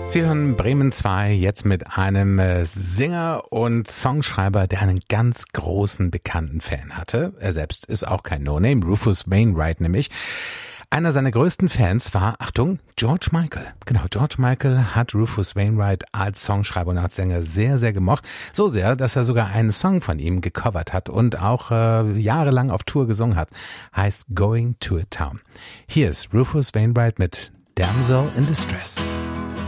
Sie hören Bremen 2 jetzt mit einem Sänger und Songschreiber, der einen ganz großen bekannten Fan hatte. Er selbst ist auch kein No-Name, Rufus Wainwright nämlich. Einer seiner größten Fans war, Achtung, George Michael. Genau, George Michael hat Rufus Wainwright als Songschreiber und als Sänger sehr, sehr gemocht. So sehr, dass er sogar einen Song von ihm gecovert hat und auch jahrelang auf Tour gesungen hat. Heißt Going to a Town. Hier ist Rufus Wainwright mit Damsel in Distress.